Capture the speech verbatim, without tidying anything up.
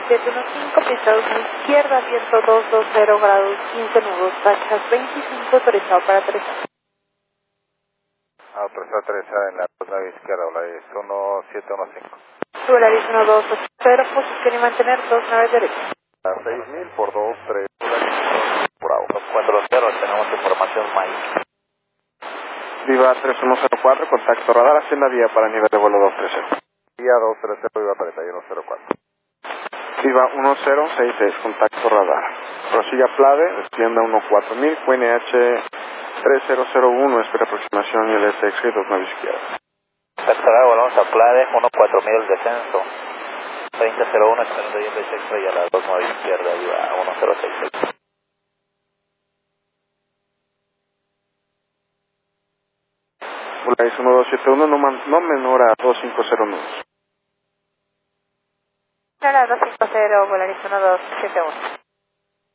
siete uno cinco, pista dos a la izquierda, viento dos dos cero grados quince nudos, tachas veinticinco, autorizado para aterrizar. Autorizado aterrizar en la nave izquierda, Volaris uno siete uno cinco. Volaris uno dos ocho cero, posición y mantener dos naves derechas. A seis mil por dos tres, por agua. cuatro cero, tenemos información Mike. Viva tres uno cero cuatro, contacto radar, hacienda vía para nivel de vuelo dos tres cero. Vía dos tres cero, Viva treinta y uno cero cuatro. Viva uno cero seis seis, contacto radar. Prosiga Plade, descienda uno cuatro mil, Q N H tres cero cero uno, espera aproximación y el S X dos nave izquierda. Contacto radar, volvamos a Plade, uno cuatro mil, descenso. treinta cero uno, esperando y el S X y a las dos nave izquierda, Viva uno cero seis seis. Volaris uno dos siete uno, no, man, no menor a dos cinco cero nudos. Hola, dos cinco cero, Volaris uno dos siete uno.